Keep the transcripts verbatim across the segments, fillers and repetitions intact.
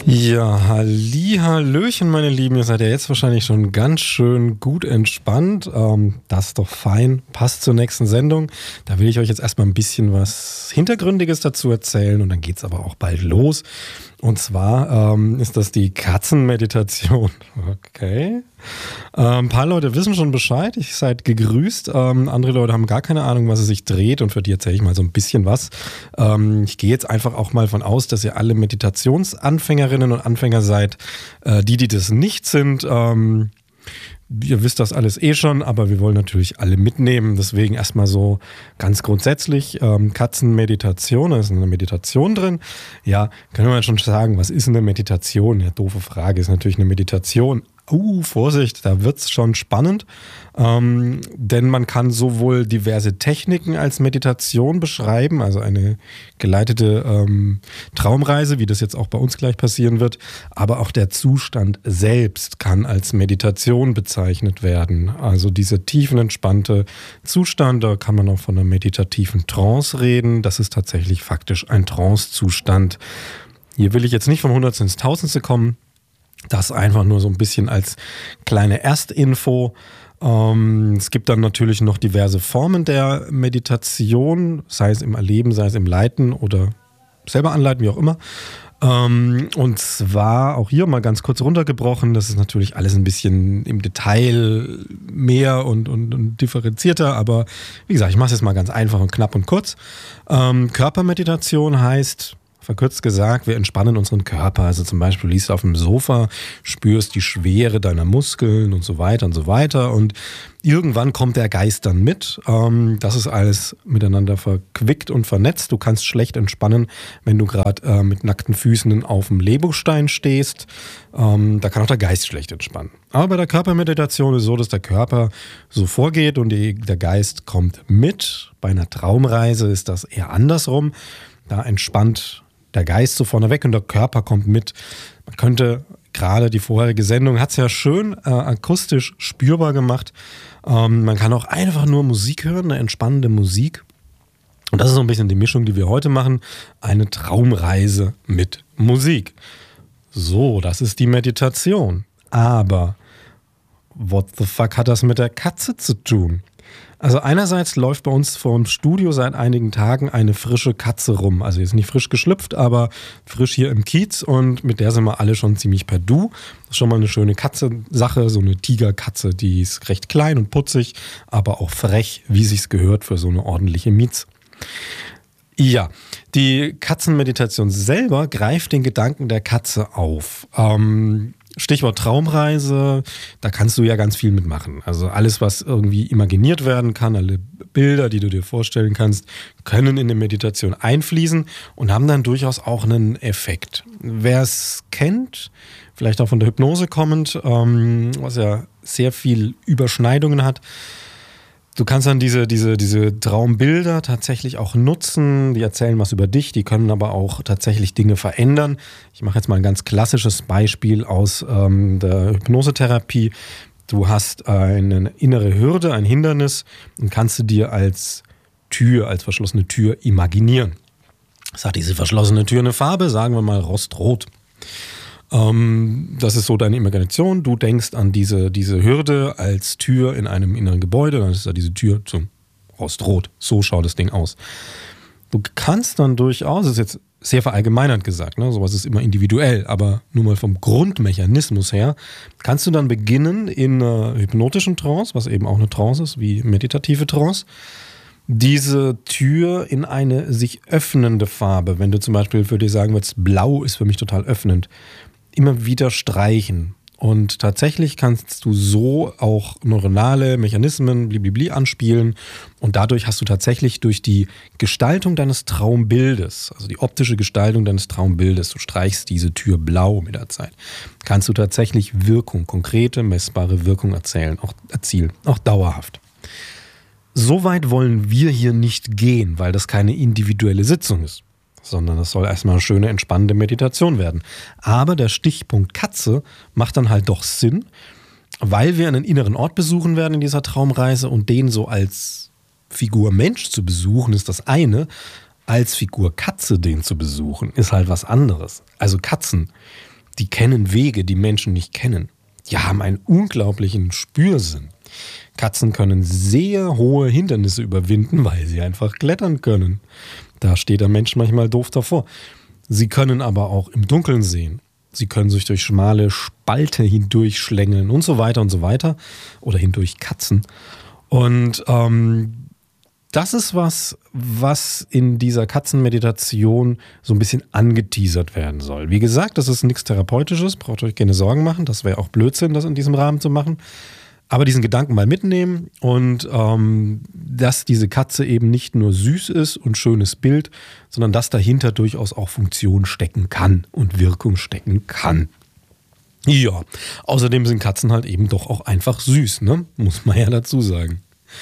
Ja, halli, hallöchen, meine Lieben. Ihr seid ja jetzt wahrscheinlich schon ganz schön gut entspannt. Ähm, das ist doch fein. Passt zur nächsten Sendung. Da will ich euch jetzt erstmal ein bisschen was Hintergründiges dazu erzählen und dann geht's aber auch bald los. Und zwar ähm, ist das die Katzenmeditation. Okay. Ähm, ein paar Leute wissen schon Bescheid. Ich seid gegrüßt. Ähm, andere Leute haben gar keine Ahnung, was es sich dreht. Und für die erzähle ich mal so ein bisschen was. Ähm, ich gehe jetzt einfach auch mal von aus, dass ihr alle Meditationsanfängerinnen und Anfänger seid. Äh, die, die das nicht sind, ähm, ihr wisst das alles eh schon, aber wir wollen natürlich alle mitnehmen. Deswegen erstmal so ganz grundsätzlich ähm, Katzenmeditation, da ist eine Meditation drin. Ja, können wir schon sagen, was ist eine Meditation? Ja, doofe Frage, ist natürlich eine Meditation. Uh, Vorsicht, da wird's schon spannend, ähm, denn man kann sowohl diverse Techniken als Meditation beschreiben, also eine geleitete ähm, Traumreise, wie das jetzt auch bei uns gleich passieren wird, aber auch der Zustand selbst kann als Meditation bezeichnet werden. Also dieser tiefenentspannte Zustand, da kann man auch von einer meditativen Trance reden, das ist tatsächlich faktisch ein Trance-Zustand. Hier will ich jetzt nicht vom Hundertste ins Tausendste kommen. Das einfach nur so ein bisschen als kleine Erstinfo. Ähm, es gibt dann natürlich noch diverse Formen der Meditation, sei es im Erleben, sei es im Leiten oder selber anleiten, wie auch immer. Ähm, und zwar auch hier mal ganz kurz runtergebrochen, das ist natürlich alles ein bisschen im Detail mehr und, und, und differenzierter, aber wie gesagt, ich mache es jetzt mal ganz einfach und knapp und kurz. Ähm, Körpermeditation heißt... Verkürzt gesagt, wir entspannen unseren Körper. Also zum Beispiel liegst du auf dem Sofa, spürst die Schwere deiner Muskeln und so weiter und so weiter. Und irgendwann kommt der Geist dann mit. Ähm, das ist alles miteinander verquickt und vernetzt. Du kannst schlecht entspannen, wenn du gerade äh, mit nackten Füßen auf dem Legostein stehst. Ähm, da kann auch der Geist schlecht entspannen. Aber bei der Körpermeditation ist es so, dass der Körper so vorgeht und die, der Geist kommt mit. Bei einer Traumreise ist das eher andersrum. Da entspannt der Geist so vorne weg und der Körper kommt mit. Man könnte, gerade die vorherige Sendung hat es ja schön äh, akustisch spürbar gemacht. Ähm, man kann auch einfach nur Musik hören, eine entspannende Musik. Und das ist so ein bisschen die Mischung, die wir heute machen. Eine Traumreise mit Musik. So, das ist die Meditation. Aber what the fuck hat das mit der Katze zu tun? Also einerseits läuft bei uns vor dem Studio seit einigen Tagen eine frische Katze rum. Also jetzt nicht frisch geschlüpft, aber frisch hier im Kiez und mit der sind wir alle schon ziemlich per Du. Das ist schon mal eine schöne Katze-Sache, so eine Tigerkatze, die ist recht klein und putzig, aber auch frech, wie sich's gehört für so eine ordentliche Miez. Ja, die Katzenmeditation selber greift den Gedanken der Katze auf. Ähm... Stichwort Traumreise, da kannst du ja ganz viel mitmachen. Also alles, was irgendwie imaginiert werden kann, alle Bilder, die du dir vorstellen kannst, können in eine Meditation einfließen und haben dann durchaus auch einen Effekt. Wer es kennt, vielleicht auch von der Hypnose kommend, ähm, was ja sehr viel Überschneidungen hat, du kannst dann diese, diese, diese Traumbilder tatsächlich auch nutzen, die erzählen was über dich, die können aber auch tatsächlich Dinge verändern. Ich mache jetzt mal ein ganz klassisches Beispiel aus ähm, der Hypnosetherapie. Du hast eine innere Hürde, ein Hindernis und kannst du dir als Tür, als verschlossene Tür imaginieren. Es hat diese verschlossene Tür eine Farbe, sagen wir mal rostrot. Das ist so deine Imagination. Du denkst an diese, diese Hürde als Tür in einem inneren Gebäude. Dann ist da diese Tür zum Rostrot. So schaut das Ding aus. Du kannst dann durchaus, das ist jetzt sehr verallgemeinernd gesagt, ne? Sowas ist immer individuell, aber nur mal vom Grundmechanismus her, kannst du dann beginnen in einer hypnotischen Trance, was eben auch eine Trance ist, wie meditative Trance, diese Tür in eine sich öffnende Farbe, wenn du zum Beispiel für dich sagen würdest, blau ist für mich total öffnend, immer wieder streichen. Und tatsächlich kannst du so auch neuronale Mechanismen bliblibli anspielen und dadurch hast du tatsächlich durch die Gestaltung deines Traumbildes, also die optische Gestaltung deines Traumbildes, du streichst diese Tür blau mit der Zeit, kannst du tatsächlich Wirkung, konkrete, messbare Wirkung erzählen, auch erzielen, auch dauerhaft. So weit wollen wir hier nicht gehen, weil das keine individuelle Sitzung ist, sondern das soll erstmal eine schöne, entspannende Meditation werden. Aber der Stichpunkt Katze macht dann halt doch Sinn, weil wir einen inneren Ort besuchen werden in dieser Traumreise und den so als Figur Mensch zu besuchen, ist das eine. Als Figur Katze den zu besuchen, ist halt was anderes. Also Katzen Die kennen Wege, die Menschen nicht kennen. Die haben einen unglaublichen Spürsinn. Katzen können sehr hohe Hindernisse überwinden, weil sie einfach klettern können. Da steht der Mensch manchmal doof davor. Sie können aber auch im Dunkeln sehen. Sie können sich durch schmale Spalte hindurchschlängeln und so weiter und so weiter. Oder hindurch katzen. Und ähm, das ist was, was in dieser Katzenmeditation so ein bisschen angeteasert werden soll. Wie gesagt, das ist nichts Therapeutisches, braucht euch keine Sorgen machen. Das wäre auch Blödsinn, das in diesem Rahmen zu machen. Aber diesen Gedanken mal mitnehmen und ähm, dass diese Katze eben nicht nur süß ist und schönes Bild, sondern dass dahinter durchaus auch Funktion stecken kann und Wirkung stecken kann. Ja, außerdem sind Katzen halt eben doch auch einfach süß, ne? Muss man ja dazu sagen.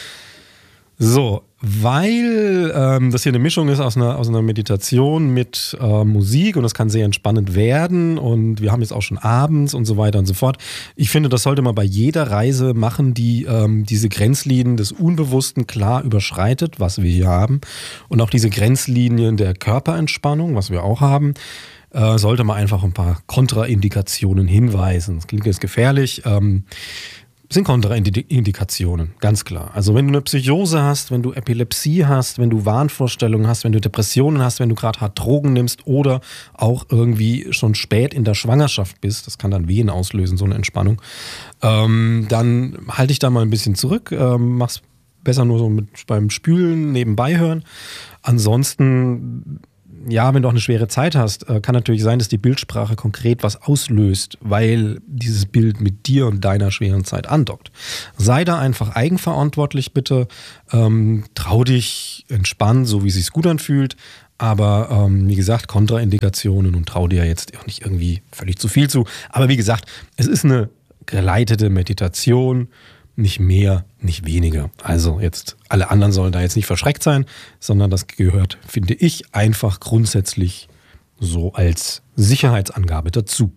So, weil ähm, das hier eine Mischung ist aus einer, aus einer Meditation mit äh, Musik und das kann sehr entspannend werden und wir haben jetzt auch schon abends und so weiter und so fort. Ich finde, das sollte man bei jeder Reise machen, die ähm, diese Grenzlinien des Unbewussten klar überschreitet, was wir hier haben, und auch diese Grenzlinien der Körperentspannung, was wir auch haben. Äh, sollte man einfach ein paar Kontraindikationen hinweisen. Das klingt jetzt gefährlich. Ähm, sind Kontraindikationen, ganz klar. Also wenn du eine Psychose hast, wenn du Epilepsie hast, wenn du Wahnvorstellungen hast, wenn du Depressionen hast, wenn du gerade hart Drogen nimmst oder auch irgendwie schon spät in der Schwangerschaft bist, das kann dann Wehen auslösen, so eine Entspannung, ähm, dann halte dich da mal ein bisschen zurück, ähm, mach's besser nur so mit, beim Spülen nebenbei hören. Ansonsten, ja, wenn du auch eine schwere Zeit hast, kann natürlich sein, dass die Bildsprache konkret was auslöst, weil dieses Bild mit dir und deiner schweren Zeit andockt. Sei da einfach eigenverantwortlich, bitte. Ähm, trau dich, entspann, so wie es sich gut anfühlt. Aber ähm, wie gesagt, Kontraindikationen und trau dir jetzt auch nicht irgendwie völlig zu viel zu. Aber wie gesagt, es ist eine geleitete Meditation. Nicht mehr, nicht weniger. Also jetzt, alle anderen sollen da jetzt nicht verschreckt sein, sondern das gehört, finde ich, einfach grundsätzlich so als Sicherheitsangabe dazu.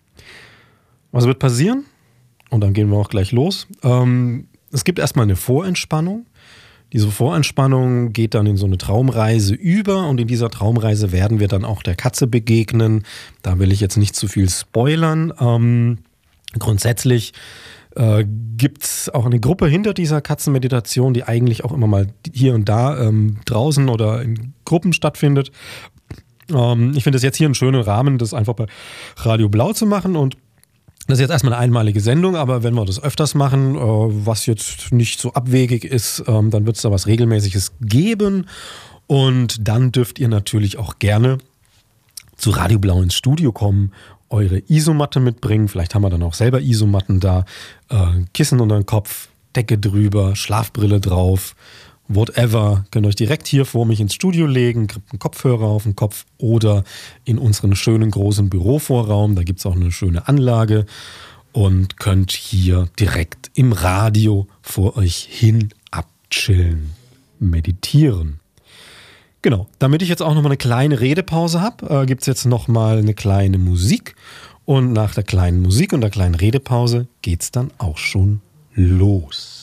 Was wird passieren? Und dann gehen wir auch gleich los. Ähm, es gibt erstmal eine Vorentspannung. Diese Vorentspannung geht dann in so eine Traumreise über und in dieser Traumreise werden wir dann auch der Katze begegnen. Da will ich jetzt nicht zu viel spoilern. Ähm, grundsätzlich Äh, gibt es auch eine Gruppe hinter dieser Katzenmeditation, die eigentlich auch immer mal hier und da ähm, draußen oder in Gruppen stattfindet. Ähm, ich finde es jetzt hier einen schönen Rahmen, das einfach bei Radio Blau zu machen, und das ist jetzt erstmal eine einmalige Sendung, aber wenn wir das öfters machen, äh, was jetzt nicht so abwegig ist, ähm, dann wird es da was Regelmäßiges geben, und dann dürft ihr natürlich auch gerne zu Radio Blau ins Studio kommen, eure Isomatte mitbringen, vielleicht haben wir dann auch selber Isomatten da, äh, Kissen unter den Kopf, Decke drüber, Schlafbrille drauf, whatever. Könnt euch direkt hier vor mich ins Studio legen, kriegt einen Kopfhörer auf den Kopf oder in unseren schönen großen Bürovorraum, da gibt es auch eine schöne Anlage, und könnt hier direkt im Radio vor euch hin abchillen, meditieren. Genau, damit ich jetzt auch nochmal eine kleine Redepause habe, äh, gibt es jetzt nochmal eine kleine Musik. Und nach der kleinen Musik und der kleinen Redepause geht es dann auch schon los.